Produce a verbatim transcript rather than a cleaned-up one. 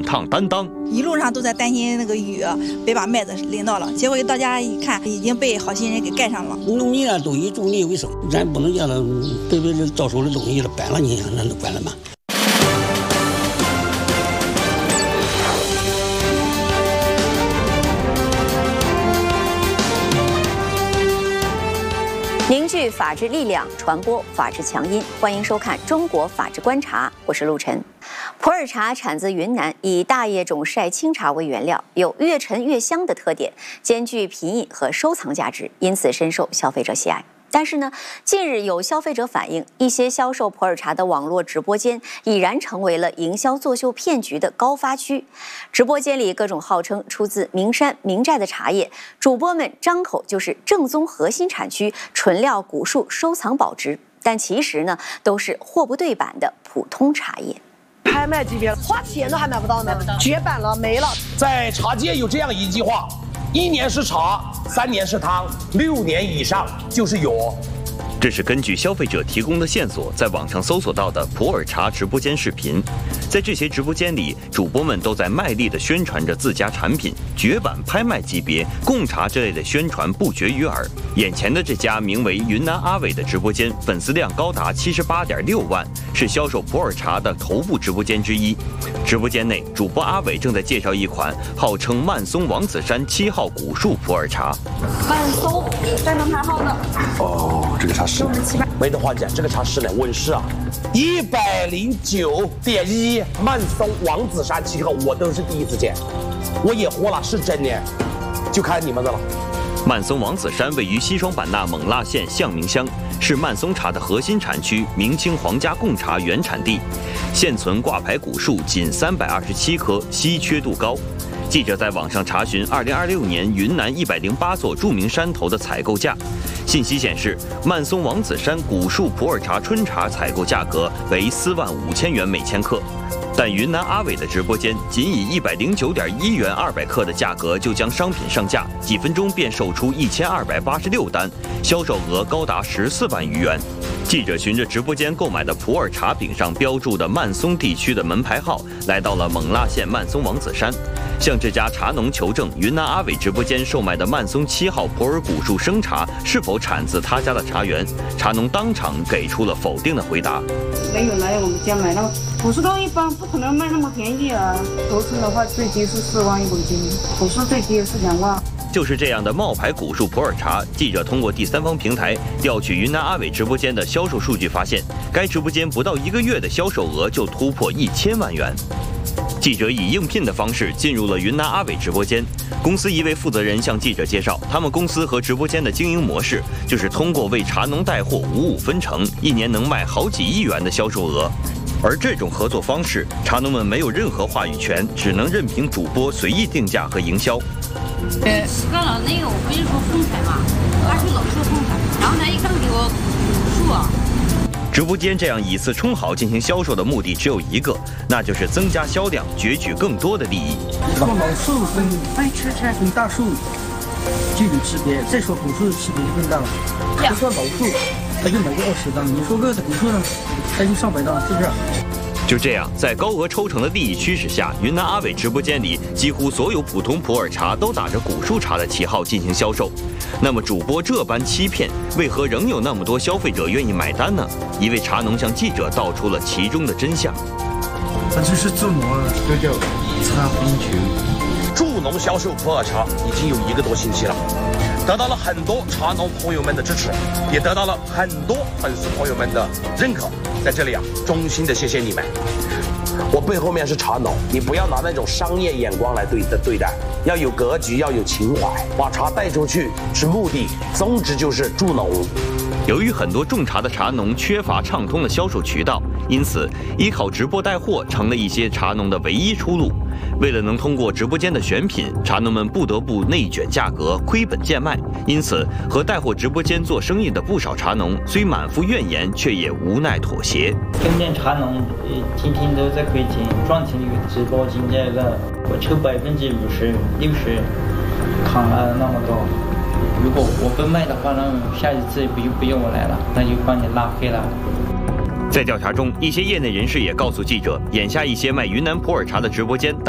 滚烫担当。 一路上都在担心那个雨别把麦子淋到了，结果到家一看，已经被好心人给盖上了。 农民啊都以种地为生，咱不能让他被被这到手的东西了搬了，你想咱都管了吗？ 凝聚法治力量，传播法治强音。欢迎收看《中国法治观察》，我是陆晨。普洱茶产自云南，以大叶种晒青茶为原料，有越陈越香的特点，兼具品饮和收藏价值，因此深受消费者喜爱。但是呢，近日有消费者反映，一些销售普洱茶的网络直播间已然成为了营销作秀骗局的高发区。直播间里各种号称出自名山名寨的茶叶，主播们张口就是正宗核心产区纯料古树收藏保值，但其实呢都是货不对版的普通茶叶。 拍卖级别，花钱都还买不到呢，绝版了，没了。 在茶界有这样一句话。一年是茶，三年是汤，六年以上就是有。 这是根据消费者提供的线索，在网上搜索到的普洱茶直播间视频。在这些直播间里，主播们都在卖力地宣传着自家产品，绝版、拍卖级别、贡茶之类的宣传不绝于耳。眼前的这家名为云南阿伟的直播间，粉丝量高达七十八点六万，是销售普洱茶的头部直播间之一。直播间内，主播阿伟正在介绍一款号称曼松王子山七号古树普洱茶。 曼松山东牌号的。 哦，这个茶是没得话讲，这个茶是呢问世啊，一百零九点一曼松王子山七号，我都是第一次见，我也活了，是真的，就看你们的了。 曼松王子山位于西双版纳勐腊县象明乡，是曼松茶的核心产区，明清皇家贡茶原产地。现存挂牌古树仅三百二十七棵，稀缺度高。记者在网上查询二零二六年云南一百零八座著名山头的采购价，信息显示，曼松王子山古树普洱茶春茶采购价格为四万五千元每千克。但云南阿伟的直播间仅以一百零九点一元二百克的价格就将商品上架，几分钟便售出一千二百八十六单，销售额高达十四万余元。记者循着直播间购买的普洱茶饼上标注的曼松地区的门牌号，来到了勐腊县曼松王子山，向这家茶农求证云南阿伟直播间售卖的曼松七号普洱古树生茶是否产自他家的茶园。茶农当场给出了否定的回答。 没有来我们家买，那古树汤一般不可能卖那么便宜啊。合适的话最低是四万一公斤，古树最低是两万。 就是这样的冒牌古树普洱茶，记者通过第三方平台调取云南阿伟直播间的销售数据，发现该直播间不到一个月的销售额就突破一千万元。记者以应聘的方式进入了云南阿伟直播间，公司一位负责人向记者介绍，他们公司和直播间的经营模式就是通过为茶农带货五五分成，一年能卖好几亿元的销售额。而这种合作方式，茶农们没有任何话语权，只能任凭主播随意定价和营销。 呃，是个老那个，我跟你说风采嘛，他就老说风采，然后他一看给我古树啊。 直播间这样以次充好进行销售的目的只有一个，那就是增加销量，攫取更多的利益。 说老树跟爱吃菜跟大树具有区别，再说古树的区别就更大了。就说老树，他就买个二十档，你说个古树呢，他就上百档，是不是？ 就这样，在高额抽成的利益驱使下，云南阿伟直播间里几乎所有普通普洱茶都打着古树茶的旗号进行销售。那么主播这般欺骗，为何仍有那么多消费者愿意买单呢？一位茶农向记者道出了其中的真相。 他这是助农啊，这叫茶冰球。 助农销售普洱茶已经有一个多星期了，得到了很多茶农朋友们的支持，也得到了很多粉丝朋友们的认可。在这里啊，衷心的谢谢你们。我背后面是茶农，你不要拿那种商业眼光来对的对待，要有格局，要有情怀，把茶带出去是目的，宗旨就是助农。 由于很多种茶的茶农缺乏畅通的销售渠道，因此依靠直播带货成了一些茶农的唯一出路。为了能通过直播间的选品，茶农们不得不内卷价格，亏本贱卖。因此，和带货直播间做生意的不少茶农虽满腹怨言，却也无奈妥协。 跟着茶农天天都在亏钱，赚钱的直播间这个我抽百分之五十、六十，扛了那么多。如果我不卖的话，那下一次不用不用我来了，那就把你拉黑了。 在调查中，一些业内人士也告诉记者，眼下一些卖云南普洱茶的直播间打